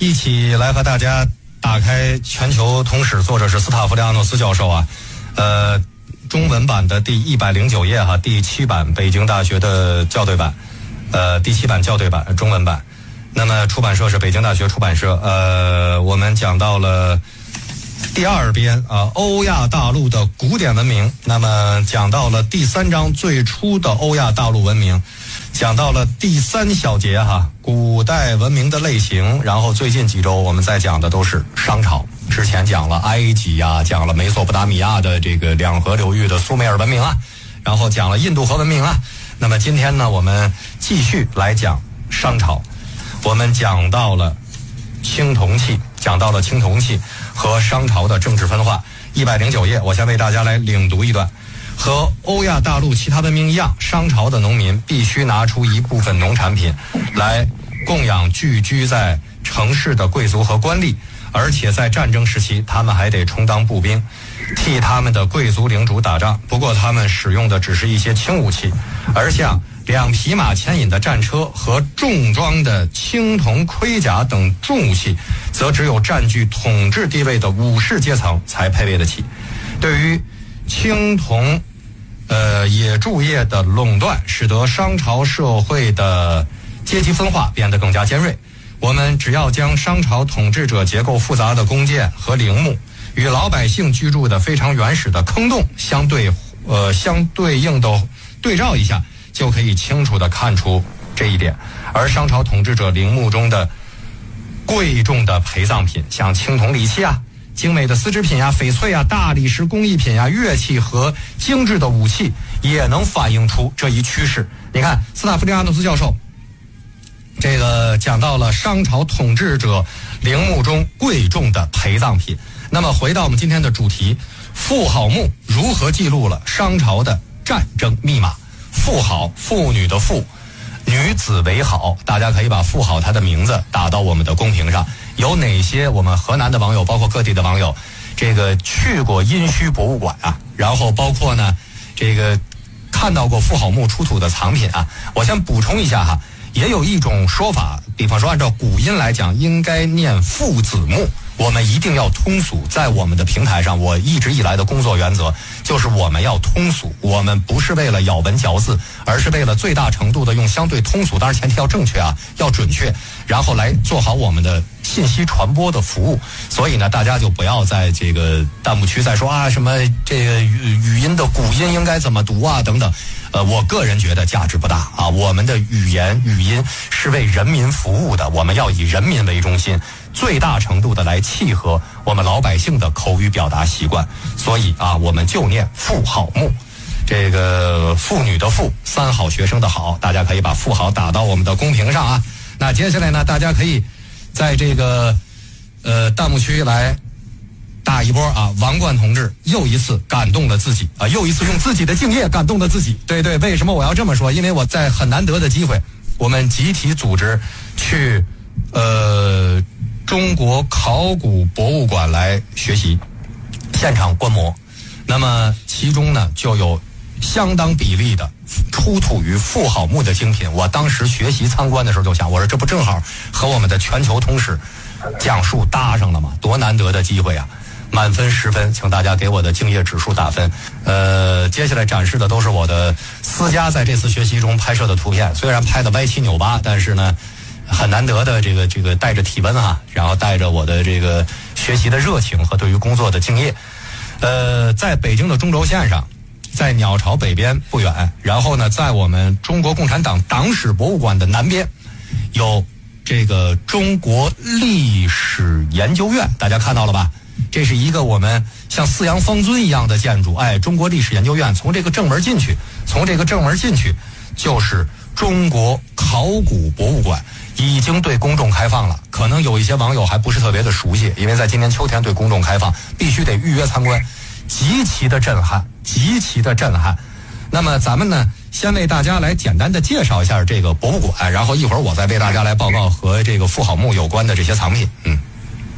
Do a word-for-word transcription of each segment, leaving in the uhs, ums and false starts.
一起来和大家打开全球通史，作者是斯塔夫利亚诺斯教授啊，呃，中文版的第一百零九页哈，第七版北京大学的校对版，呃，第七版校对版中文版。那么出版社是北京大学出版社，呃，我们讲到了第二编啊，欧亚大陆的古典文明。那么讲到了第三章最初的欧亚大陆文明，讲到了第三小节哈，古代文明的类型。然后最近几周我们在讲的都是商朝，之前讲了埃及呀，讲了美索不达米亚的这个两河流域的苏美尔文明啊，然后讲了印度河文明啊。那么今天呢，我们继续来讲商朝。我们讲到了青铜器，讲到了青铜器和商朝的政治分化。一百零九页，我先为大家来领读一段。和欧亚大陆其他文明一样，商朝的农民必须拿出一部分农产品来供养聚居在城市的贵族和官吏，而且在战争时期，他们还得充当步兵，替他们的贵族领主打仗。不过他们使用的只是一些轻武器，而像两匹马牵引的战车和重装的青铜盔甲等重武器，则只有占据统治地位的武士阶层才配备得起。对于青铜呃冶铸业的垄断，使得商朝社会的阶级分化变得更加尖锐。我们只要将商朝统治者结构复杂的弓箭和陵墓与老百姓居住的非常原始的坑洞相对呃相对应的对照一下，就可以清楚地看出这一点。而商朝统治者陵墓中的贵重的陪葬品，像青铜礼器啊、精美的丝织品啊、翡翠啊、大理石工艺品啊、乐器和精致的武器，也能反映出这一趋势。你看，斯塔夫利亚诺斯教授这个讲到了商朝统治者陵墓中贵重的陪葬品。那么回到我们今天的主题，妇好墓如何记录了商朝的战争密码？妇好，妇女的妇，女子为好，大家可以把妇好她的名字打到我们的公屏上。有哪些我们河南的网友，包括各地的网友，这个去过殷墟博物馆啊，然后包括呢这个看到过妇好墓出土的藏品啊。我先补充一下哈，也有一种说法，比方说按照古音来讲，应该念妇子墓。我们一定要通俗，在我们的平台上，我一直以来的工作原则就是我们要通俗，我们不是为了咬文嚼字，而是为了最大程度的用相对通俗，当然前提要正确啊，要准确，然后来做好我们的信息传播的服务。所以呢，大家就不要在这个弹幕区再说啊什么这个语语音的古音应该怎么读啊等等。呃，我个人觉得价值不大啊。我们的语言语音是为人民服务的，我们要以人民为中心，最大程度的来契合我们老百姓的口语表达习惯。所以啊，我们就念妇好墓，这个妇女的妇，三好学生的好，大家可以把妇好打到我们的公屏上啊。那接下来呢，大家可以在这个呃弹幕区来打一波啊！王冠同志又一次感动了自己啊，又一次用自己的敬业感动了自己。对对，为什么我要这么说？因为我在很难得的机会，我们集体组织去呃中国考古博物馆来学习，现场观摩。那么其中呢，就有相当比例的出土于妇好墓的精品。我当时学习参观的时候就想，我说这不正好和我们的全球通史讲述搭上了吗？多难得的机会啊！满分十分，请大家给我的敬业指数打分。呃，接下来展示的都是我的私家在这次学习中拍摄的图片，虽然拍的歪七扭八，但是呢，很难得的这个这个带着体温哈，然后带着我的这个学习的热情和对于工作的敬业。呃，在北京的中轴线上，在鸟巢北边不远，然后呢，在我们中国共产党党史博物馆的南边，有这个中国历史研究院，大家看到了吧？这是一个我们像四羊方尊一样的建筑，哎，中国历史研究院，从这个正门进去，从这个正门进去就是中国考古博物馆，已经对公众开放了。可能有一些网友还不是特别的熟悉，因为在今年秋天对公众开放，必须得预约参观，极其的震撼，极其的震撼。那么咱们呢，先为大家来简单的介绍一下这个博物馆，然后一会儿我再为大家来报告和这个妇好墓有关的这些藏品。嗯。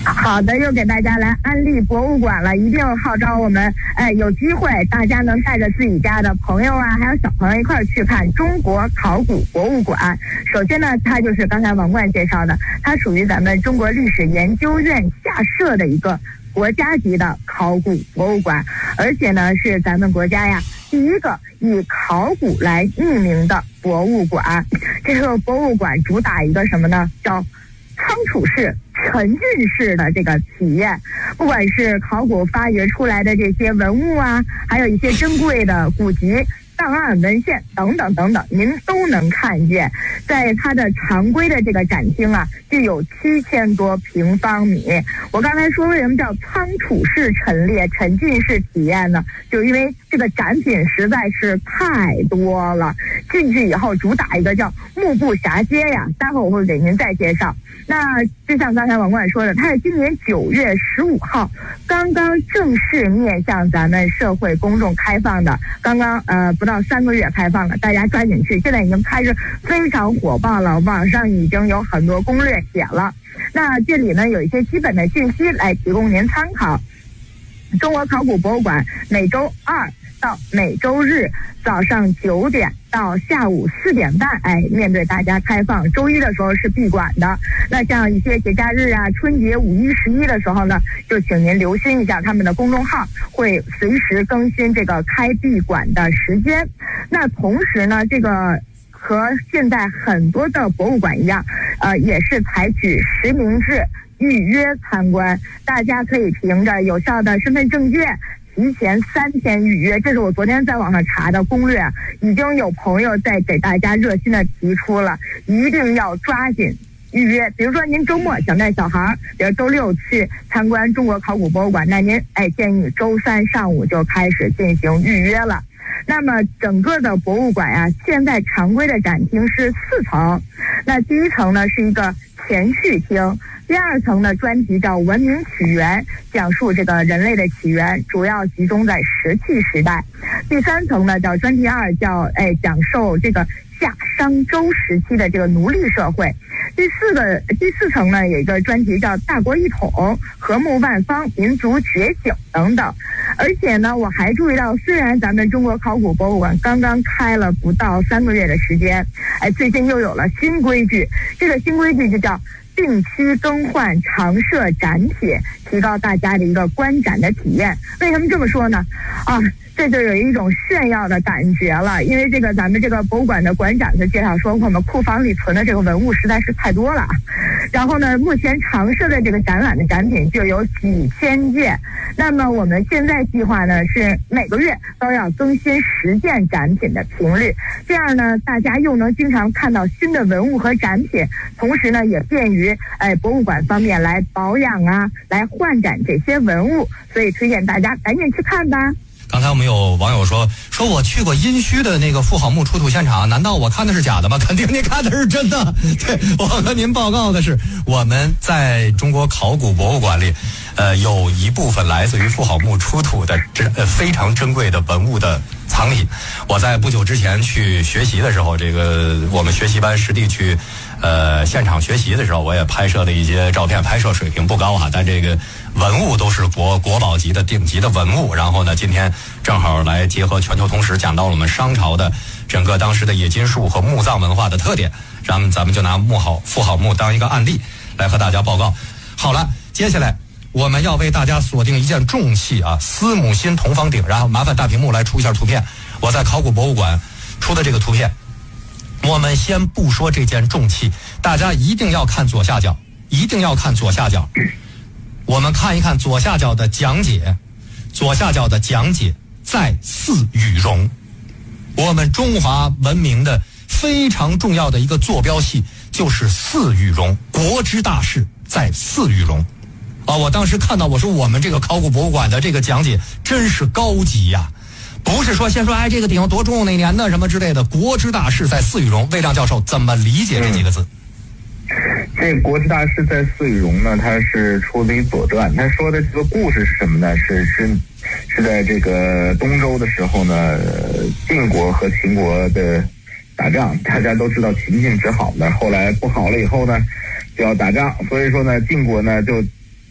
好的，又给大家来安利博物馆了，一定号召我们，哎，有机会大家能带着自己家的朋友啊，还有小朋友一块儿去看中国考古博物馆。首先呢，它就是刚才王冠介绍的，它属于咱们中国历史研究院下设的一个国家级的考古博物馆，而且呢是咱们国家呀第一个以考古来命名的博物馆。这个博物馆主打一个什么呢？叫仓储式沉浸式的这个体验，不管是考古发掘出来的这些文物啊，还有一些珍贵的古籍、档案、文献等等等等，您都能看见。在它的常规的这个展厅啊，就有七千多平方米。我刚才说为什么叫仓储式陈列、沉浸式体验呢？就因为这个展品实在是太多了。进去以后主打一个叫目不暇接呀，待会儿我会给您再介绍。那就像刚才王冠说的，它是今年九月十五号刚刚正式面向咱们社会公众开放的，刚刚呃不到三个月开放了，大家抓紧去，现在已经开始非常火爆了，网上已经有很多攻略写了。那这里呢有一些基本的信息来提供您参考。中国考古博物馆每周二到每周日早上九点到下午四点半，哎，面对大家开放。周一的时候是闭馆的。那像一些节假日啊、春节、五一、十一的时候呢，就请您留心一下他们的公众号，会随时更新这个开闭馆的时间。那同时呢，这个和现在很多的博物馆一样，呃，也是采取实名制预约参观，大家可以凭着有效的身份证件提前三天预约。这是我昨天在网上查的攻略，已经有朋友在给大家热心的提出了，一定要抓紧预约。比如说您周末想带小孩，比如周六去参观中国考古博物馆，那您哎建议周三上午就开始进行预约了。那么整个的博物馆呀、啊，现在常规的展厅是四层，那第一层呢是一个前序厅，第二层的专题叫文明起源，讲述这个人类的起源，主要集中在石器时代。第三层呢叫专题二，叫哎讲授这个夏商周时期的这个奴隶社会。第四个第四层呢有一个专题叫大国一统、和睦万方、民族觉醒等等。而且呢我还注意到，虽然咱们中国考古博物馆刚刚开了不到三个月的时间，哎，最近又有了新规矩。这个新规矩就叫定期更换常设展品，提高大家的一个观展的体验。为什么这么说呢？啊，这就有一种炫耀的感觉了。因为这个咱们这个博物馆的馆长就介绍说，我们库房里存的这个文物实在是太多了。然后呢，目前常设的这个展览的展品就有几千件。那么我们现在计划呢是每个月都要更新十件展品的频率，这样呢大家又能经常看到新的文物和展品，同时呢也便于哎博物馆方面来保养啊，来换展这些文物，所以推荐大家赶紧去看吧。 刚才我们有网友说说我去过殷墟的那个妇好墓出土现场，难道我看的是假的吗？肯定您看的是真的。对，我和您报告的是，我们在中国考古博物馆里，呃，有一部分来自于妇好墓出土的这呃非常珍贵的文物的藏品。我在不久之前去学习的时候，这个我们学习班实地去呃现场学习的时候，我也拍摄了一些照片，拍摄水平不高哈，但这个文物都是国国宝级的顶级的文物。然后呢，今天正好来结合全球通史，讲到了我们商朝的整个当时的冶金术和墓葬文化的特点，咱们咱们就拿墓好妇好墓当一个案例来和大家报告。好了，接下来我们要为大家锁定一件重器啊，司母心铜方鼎。然后麻烦大屏幕来出一下图片，我在考古博物馆出的这个图片。我们先不说这件重器，大家一定要看左下角，一定要看左下角。我们看一看左下角的讲解，左下角的讲解在祀与戎，我们中华文明的非常重要的一个坐标系就是祀与戎，国之大事在祀与戎。啊，我当时看到，我说我们这个考古博物馆的这个讲解真是高级呀、啊！不是说先说哎这个鼎多重哪年的什么之类的，国之大事在祀与戎。魏亮教授怎么理解这几个字？ 这国之大事在祀与戎呢，它是出自于《左传》，他说的这个故事是什么呢？是是是在这个东周的时候呢，晋国和秦国的打仗，大家都知道秦晋之好的，后来不好了以后呢，就要打仗，所以说呢，晋国呢就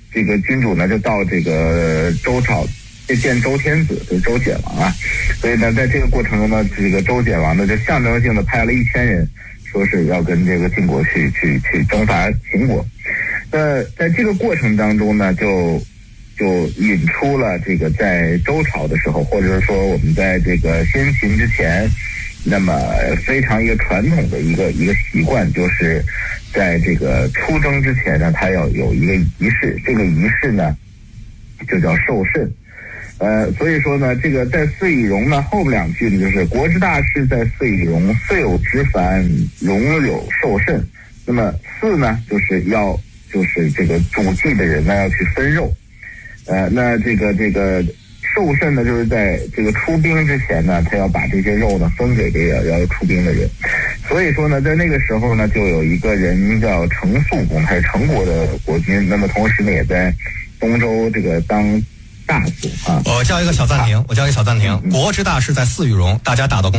这个君主呢就到这个周朝见周天子，就是周简王啊。所以呢，在这个过程中呢，这个周简王呢就象征性的派了一千人，说是要跟这个晋国去去去征伐秦国。那在这个过程当中呢，就就引出了这个在周朝的时候，或者是说我们在这个先秦之前，那么非常一个传统的一个一个习惯，就是在这个出征之前呢，它要有一个仪式，这个仪式呢就叫受慎。呃，所以说呢，这个在岁以荣呢，后两句呢就是国之大事在岁以荣，岁有之繁，荣有受慎。那么四呢，就是要就是这个主祭的人呢要去分肉。呃，那这个这个受慎呢，就是在这个出兵之前呢，他要把这些肉呢分给这个要出兵的人。所以说呢，在那个时候呢，就有一个人叫程肃公，他是程国的国君，那么同时呢，也在东周这个当大夫啊。 我叫一个小暂停，我叫一个小暂停。国之大事在祀与戎，大家打到公